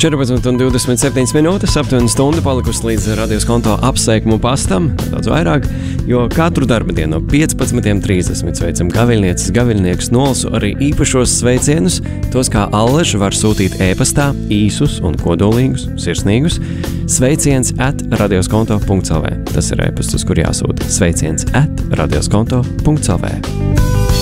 14,27 minūtes, aptuveni stunda palikusi līdz radios konto apsveikumu pastam, daudz vairāk, jo katru darba dienu no 15:30 sveicam gaviļnieces, gaviļniekus, nolasu arī īpašos sveicienus, tos kā Allež var sūtīt e-pastā īsus un kodolīgus, sirsnīgus, sveiciens @radioskonto.lv. Tas ir e-pasts, uz kur jāsūta sveiciens @radioskonto.lv.